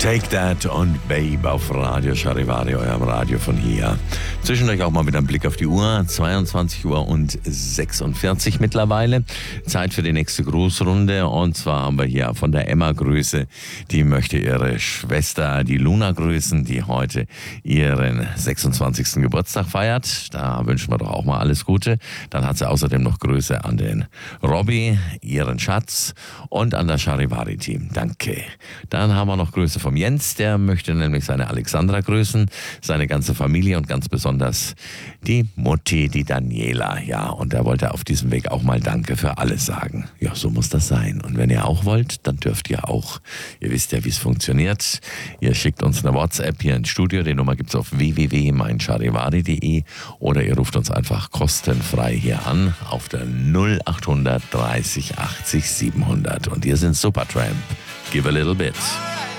Take That und Babe auf Radio Charivari, eurem Radio von hier. Zwischendurch auch mal wieder ein Blick auf die Uhr. 22 Uhr und 46 mittlerweile. Zeit für die nächste Grußrunde. Und zwar haben wir hier von der Emma Grüße. Die möchte ihre Schwester, die Luna, grüßen, die heute ihren 26. Geburtstag feiert. Da wünschen wir doch auch mal alles Gute. Dann hat sie außerdem noch Grüße an den Robby, ihren Schatz und an das Charivari-Team. Danke. Dann haben wir noch Grüße vom Jens, der möchte nämlich seine Alexandra grüßen, seine ganze Familie und ganz besonders die Mutti, die Daniela. Ja, und er wollte auf diesem Weg auch mal Danke für alles sagen. Ja, so muss das sein. Und wenn ihr auch wollt, dann dürft ihr auch. Ihr wisst ja, wie es funktioniert. Ihr schickt uns eine WhatsApp hier ins Studio. Die Nummer gibt es auf www.meincharivari.de oder ihr ruft uns einfach kostenfrei hier an auf der 0800 30 80 700. Und ihr sind Supertramp. Give a little bit.